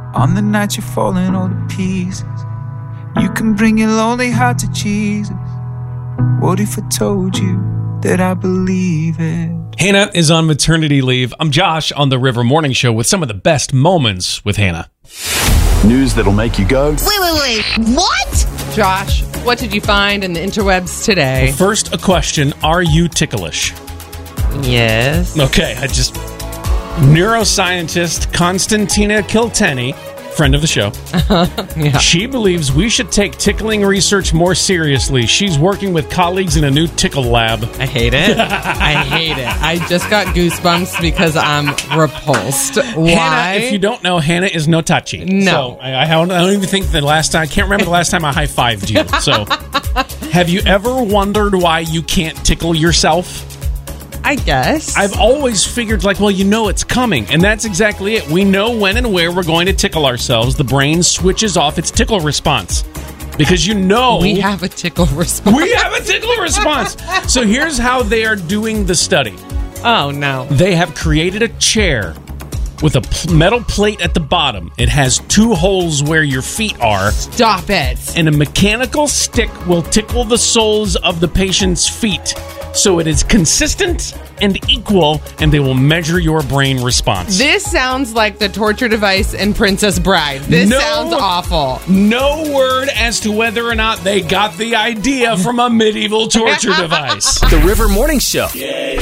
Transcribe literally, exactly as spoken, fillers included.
On the night you're falling all to pieces, you can bring your lonely heart to Jesus. What if I told you that I believe it? Hannah is on maternity leave. I'm Josh on the River Morning Show with some of the best moments with Hannah. News that'll make you go, Wait, wait, wait. What? Josh, what did you find in the interwebs today? First, a question. Are you ticklish? Yes. Okay, I just... Neuroscientist Konstantina Kiltenny, friend of the show, Yeah. she believes we should take tickling research more seriously. She's working with colleagues in a new tickle lab. I hate it. I hate it. I just got goosebumps because I'm repulsed. Why? Hannah, if you don't know, Hannah is no touchy. No. So I, I, don't, I don't even think the last time, I can't remember the last time I high-fived you. So have you ever wondered why you can't tickle yourself? I guess. I've always figured, like, well, you know it's coming. And that's exactly it. We know when and where we're going to tickle ourselves. The brain switches off its tickle response. Because you know... We have a tickle response. We have a tickle response. So here's how they are doing the study. Oh, no. They have created a chair with a pl- metal plate at the bottom. It has two holes where your feet are. Stop it. And a mechanical stick will tickle the soles of the patient's feet. So it is consistent and equal, and they will measure your brain response. This sounds like the torture device in Princess Bride. This No- sounds awful. No word as to whether or not they got the idea from a medieval torture device. The River Morning Show.